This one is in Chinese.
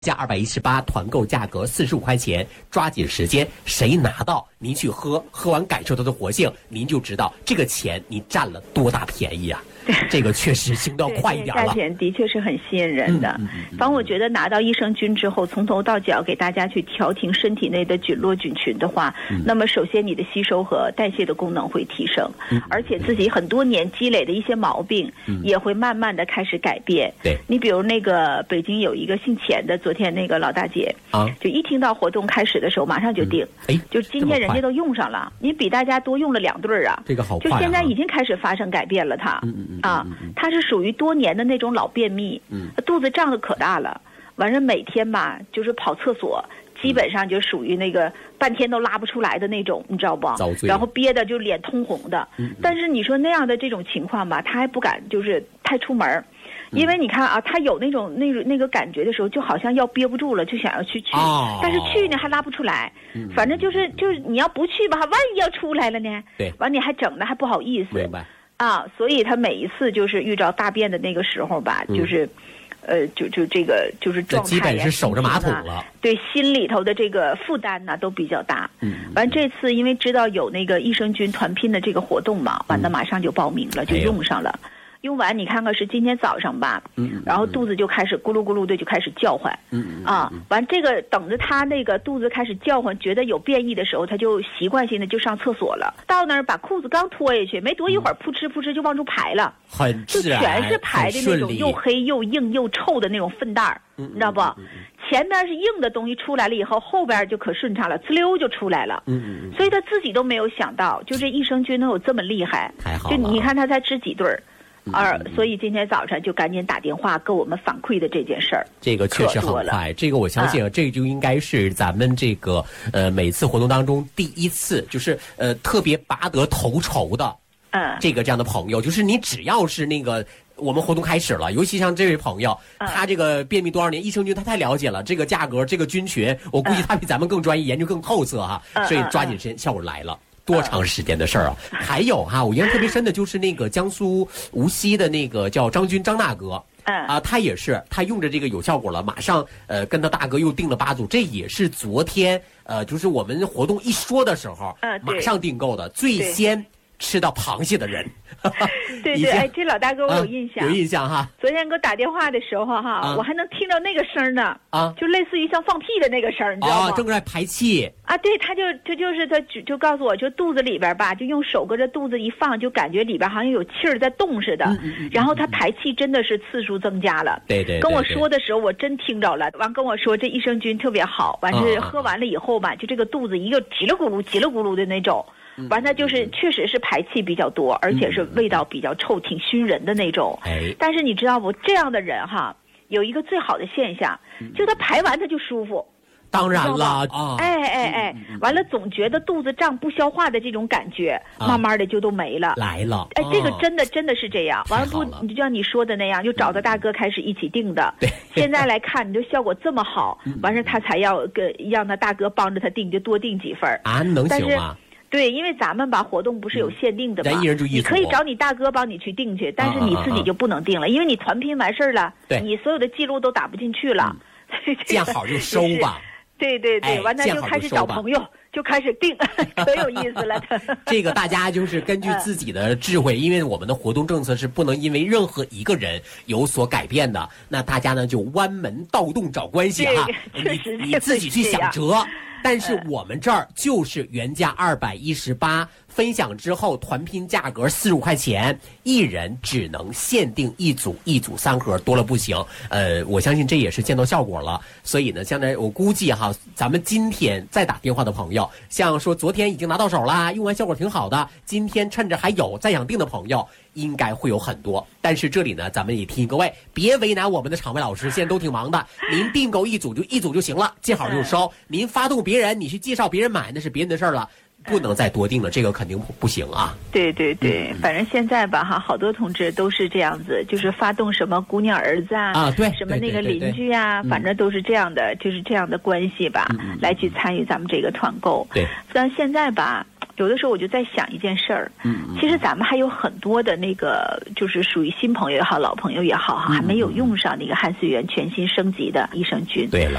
价218，团购价格45块钱，抓紧时间，谁拿到您去喝，喝完感受它的活性，您就知道这个钱你占了多大便宜啊！这个确实行动快一点了。 价钱的确是很吸引人的。反正我觉得拿到益生菌之后，从头到脚给大家去调停身体内的菌落菌群的话，那么首先你的吸收和代谢的功能会提升，而且自己很多年积累的一些毛病也会慢慢的开始改变。 对， 你比如那个北京有一个姓钱的，昨天那个老大姐啊，就一听到活动开始的时候，马上就订，就今天人家都用上了，你比大家多用了2对啊， 这个好快啊， 就现在已经开始发生改变了他。他是属于多年的那种老便秘，肚子胀得可大了，完了每天吧就是跑厕所，基本上就属于那个半天都拉不出来的那种，你知道不？然后憋得就脸通红的。但是你说那样的这种情况吧，他还不敢就是太出门。因为你看啊，他有那个感觉的时候，就好像要憋不住了，就想要去，但是去呢还拉不出来，反正就是你要不去吧，万一要出来了呢？对，完你还整的还不好意思。明白。所以他每一次就是遇着大便的那个时候吧，就是，就这个就是状态基本是守着马桶了。 对，心里头的这个负担呢都比较大。完这次因为知道有那个益生菌团拼的这个活动嘛，完了马上就报名了，就用上了。用完你看看是今天早上吧，然后肚子就开始咕噜咕噜的就开始叫唤，完这个等着他那个肚子开始叫唤，觉得有变异的时候，他就习惯性的就上厕所了。到那儿把裤子刚脱下去，没多一会儿，扑哧扑哧就往出排了，就全是排的那种又黑又硬又臭的那种粪蛋儿，你知道不？前边是硬的东西出来了以后，后边就可顺畅了，呲溜就出来了。所以他自己都没有想到，就这益生菌能有这么厉害。 太好了， 就你看他才吃几对儿。所以今天早上就赶紧打电话跟我们反馈的这件事儿， 这个确实很快。这个我相信，这就应该是咱们这个每次活动当中第一次，就是特别拔得头筹的，这样的朋友，就是你只要是那个我们活动开始了，尤其像这位朋友，他这个便秘多少年，益生菌他太了解了，这个价格这个菌群，我估计他比咱们更专业，研究更透彻哈，所以抓紧时间，效果来了。多长时间的事儿啊！还有哈，我印象特别深的就是那个江苏无锡的那个叫张军张大哥，他也是他用着这个有效果了，马上跟他大哥又订了8组，这也是昨天就是我们活动一说的时候，马上订购的，最先吃到螃蟹的人。 对，哎，这老大哥我有印象， 有印象哈。 昨天给我打电话的时候哈，我还能听到那个声呢，就类似于像放屁的那个声，你知道吗？ 正在排气。 对，他就告诉我，就肚子里边吧，就用手搁这肚子一放，就感觉里边好像有气儿在动似的。然后他排气真的是次数增加了。对，跟我说的时候我真听着了，完跟我说这益生菌特别好，完是喝完了以后吧，就这个肚子一个叽里咕噜叽里咕噜的那种。完了就是确实是排气比较多，而且是味道比较臭，挺熏人的那种。但是你知道不，这样的人哈，有一个最好的现象，就他排完他就舒服。 当然了， 完了总觉得肚子胀不消化的这种感觉，慢慢的就都没了。 来了， 这个真的是这样。完了不，就像你说的那样，就找到大哥开始一起订的。对，现在来看，你这效果这么好，完事他才要让他大哥帮着他订，就多订几份能行吗？ 对，因为咱们吧活动不是有限定的嘛，你可以找你大哥帮你去订去，但是你自己就不能订了，因为你团拼完事儿了，你所有的记录都打不进去了。 见好就收吧。 对，完了就开始找朋友，就开始订，可有意思了。 这个大家就是根据自己的智慧，因为我们的活动政策是不能因为任何一个人有所改变的，那大家呢就弯门盗洞找关系哈，你自己去想辙。但是我们这儿就是原价218，分享之后团拼价格45块钱，一人只能限定1组，1组3盒，多了不行。我相信这也是见到效果了。所以呢，现在我估计哈，咱们今天再打电话的朋友，像说昨天已经拿到手了，用完效果挺好的，今天趁着还有再想订的朋友，应该会有很多。但是这里呢，咱们也提醒各位，别为难我们的场外老师，现在都挺忙的。您订购1组就行了，见好就收。您发动别人，你去介绍别人买，那是别人的事儿了。不能再多订了，这个肯定不行啊。 对，反正现在吧哈，好多同志都是这样子，就是发动什么姑娘儿子对，什么那个邻居反正都是这样的，就是这样的关系吧，来去参与咱们这个团购。对，但现在吧， 有的时候我就在想一件事儿，其实咱们还有很多的那个就是属于新朋友也好，老朋友也好，还没有用上那个汉思源全新升级的益生菌。 对了。